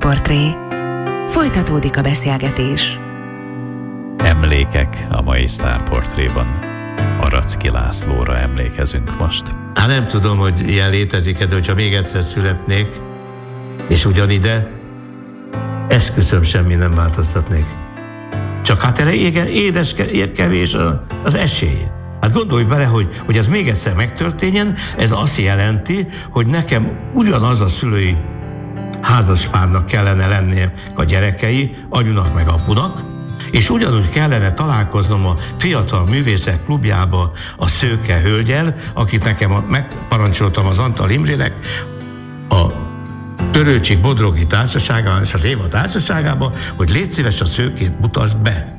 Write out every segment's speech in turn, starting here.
Sztárportré. Folytatódik a beszélgetés. Emlékek a mai Sztárportréban. Aracki Lászlóra emlékezünk most. Hát nem tudom, hogy ilyen létezik-e, de hogyha még egyszer születnék, és ugyanide, esküszöm, semmi nem változtatnék. Csak hát erre édes kevés az esély. Hát gondolj bele, hogy ez még egyszer megtörténjen, ez azt jelenti, hogy nekem ugyanaz a szülői házaspárnak kellene lennie a gyerekei, anyunak meg apunak, és ugyanúgy kellene találkoznom a Fiatal Művészek Klubjába a Szőke hölgyel, akit nekem megparancsoltam az Antal Imrének, a Törőcsik Bodrogi Társaságában és az Éva Társaságában, hogy légy szíves, a Szőkét mutasd be.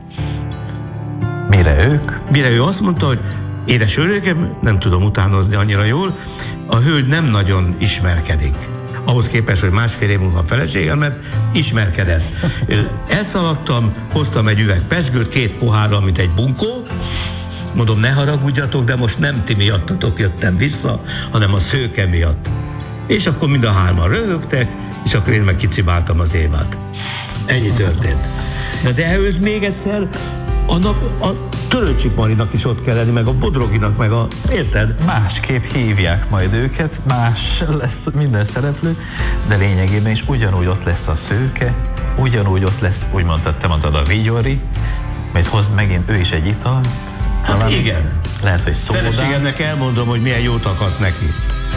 Mire ő azt mondta, hogy édes őrökem, nem tudom utánozni annyira jól, a hölgy nem nagyon ismerkedik. Ahhoz képest, hogy másfél év múlva a feleségemet ismerkedett. Elszaladtam, hoztam egy üveg pezsgőt, 2 pohárral, mint egy bunkó. Mondom, ne haragudjatok, de most nem ti miattatok jöttem vissza, hanem a Szőke miatt. És akkor mind a 3-an röhögtek, és akkor én meg kicibáltam az Évát. Ennyi történt. De ehhez még egyszer annak a Törőcsik Marinak is ott kell lenni, meg a Bodroginak, meg a... Érted? Másképp hívják majd őket, más lesz minden szereplő, de lényegében is ugyanúgy ott lesz a Szőke, ugyanúgy ott lesz, úgy mondtad, te mondtad a Vigyori, majd hozd megint ő is egy italt. Hát valami, igen. Lehet, hogy szódán. Feleségemnek elmondom, hogy milyen jót akarsz neki.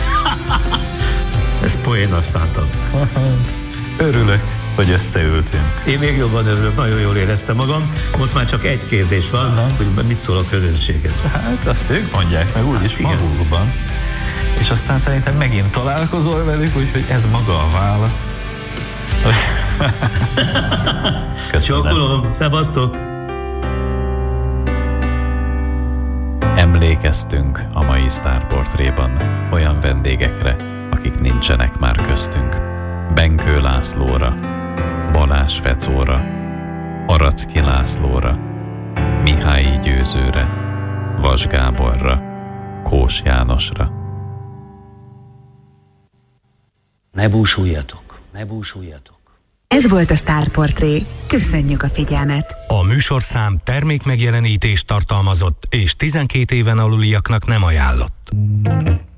Ezt poénnak szántam. Örülök, hogy összeültünk. Én még jobban örülök, nagyon jól éreztem magam. Most már csak egy kérdés van, hogy mit szól a közönséget. Hát azt ők mondják meg úgyis magukban. És aztán szerintem megint találkozol velük, úgyhogy ez maga a válasz. Köszönöm. Csókolom, szevasztok! Emlékeztünk a mai Sztárportréban olyan vendégekre, akik nincsenek már köztünk. Benkő Lászlóra, Balázs Fecóra, Aracki Lászlóra, Mihályi Győzőre, Vas Gáborra, Kós Jánosra. Ne búsuljatok, ne búsuljatok. Ez volt a Sztárportré. Köszönjük a figyelmet! A műsorszám termékmegjelenítést tartalmazott és 12 éven aluliaknak nem ajánlott.